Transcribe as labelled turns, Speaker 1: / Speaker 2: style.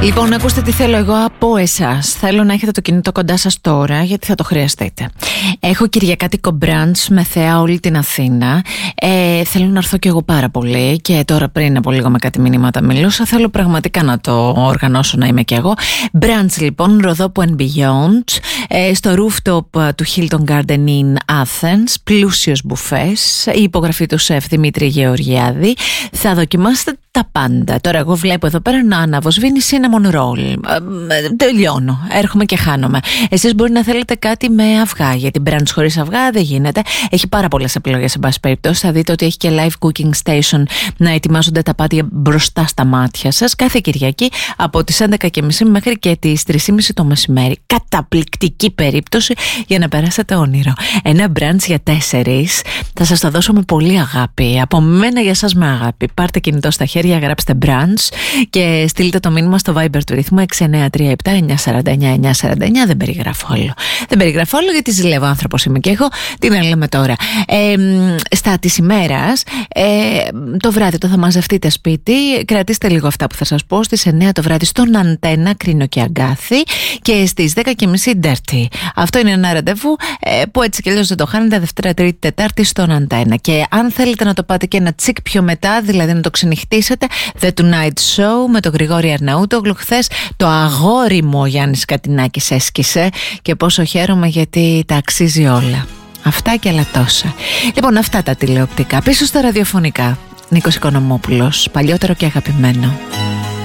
Speaker 1: Λοιπόν, ακούστε τι θέλω εγώ από εσάς. Θέλω να έχετε το κινητό κοντά σας τώρα, γιατί θα το χρειαστείτε. Έχω κυριακάτικο μπραντς με θέα όλη την Αθήνα. Θέλω να έρθω κι εγώ πάρα πολύ. Και τώρα πριν από λίγο με κάτι μηνύματα μιλούσα. Θέλω πραγματικά να το οργανώσω, να είμαι κι εγώ. Μπραντς λοιπόν, Ροδόπου and Beyond, στο rooftop του Hilton Garden Inn Athens. Πλούσιος μπουφές. Η υπογραφή του σεφ Δημήτρη Γεωργιάδη. Θα δοκιμάσετε τα πάντα. Τώρα εγώ βλέπω εδώ πέρα να αναβοσβήνει cinnamon roll. Τελειώνω. Έρχομαι και χάνομαι. Εσείς μπορεί να θέλετε κάτι με αυγά, γιατί brunch χωρίς αυγά δεν γίνεται. Έχει πάρα πολλές επιλογές, σε πάση περιπτώσει. Θα δείτε ότι έχει και live cooking station να ετοιμάζονται τα πάντα μπροστά στα μάτια σας κάθε Κυριακή από τις 11.30 μέχρι και τις 3.30 το μεσημέρι. Καταπληκτική περίπτωση για να περάσετε όνειρο. Ένα brunch για 4. Θα σας το δώσω με πολύ αγάπη. Από μένα για σας με αγάπη. Πάρτε κινητό στα χέρια, γράψτε brunch και στείλτε το μήνυμα στο Viber του ρυθμού 6937 949 949. Δεν περιγράφω όλο. Δεν περιγράφω όλο γιατί ζηλεύω άνθρωπος είμαι και εγώ. Τι να λέμε τώρα. Στα της ημέρας, το βράδυ το θα μαζευτείτε σπίτι. Κρατήστε λίγο αυτά που θα σας πω. Στις 9 το βράδυ στον Αντένα, Κρίνο και Αγκάθη. Και στις 10.30 Dirty. Αυτό είναι ένα ραντεβού που έτσι κι αλλιώς δεν το χάνετε Δευτέρα, Τρίτη, Τετάρτη στον Αντένα. Και αν θέλετε να το πάτε και ένα τσικ πιο μετά, δηλαδή να το ξενυχτήσετε, The Tonight Show με τον Γρηγόρη Αρναούτογλου. Χθες το αγόρι μου ο Γιάννης Κατινάκης έσκησε και πόσο χαίρομαι γιατί τα αξίζει όλα. Αυτά και άλλα τόσα. Λοιπόν, αυτά τα τηλεοπτικά. Πίσω στα ραδιοφωνικά. Νίκος Οικονομόπουλος, παλιότερο και αγαπημένο.